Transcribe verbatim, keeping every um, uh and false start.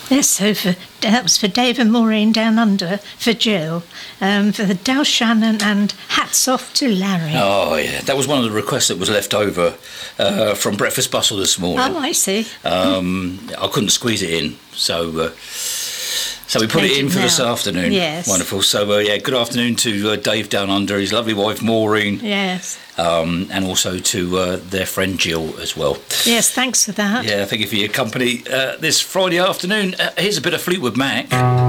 Yes, so for, that was for Dave and Maureen Down Under, for Jill, um, for the Dal Shannon, and hats off to Larry. Oh, yeah. That was one of the requests that was left over uh, from Breakfast Bustle this morning. Oh, I see. Um, I couldn't squeeze it in, so... Uh, So we put it in for this afternoon. Yes. Wonderful. So, uh, yeah, good afternoon to uh, Dave Down Under, his lovely wife Maureen. Yes. Um, and also to uh, their friend Jill as well. Yes, thanks for that. Yeah, thank you for your company uh, this Friday afternoon. Uh, here's a bit of Fleetwood Mac.